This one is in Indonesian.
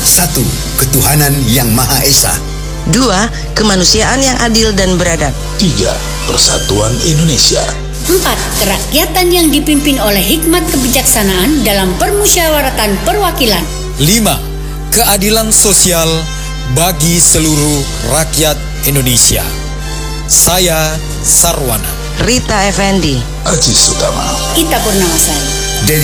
1. Ketuhanan yang Maha Esa. 2. Kemanusiaan yang adil dan beradab. 3. Persatuan Indonesia. 4. Kerakyatan yang dipimpin oleh hikmat kebijaksanaan dalam permusyawaratan perwakilan. 5. Keadilan sosial bagi seluruh rakyat Indonesia. Saya Sarwana. Rita Effendi. Aziz Utama. Ita Purnamasari.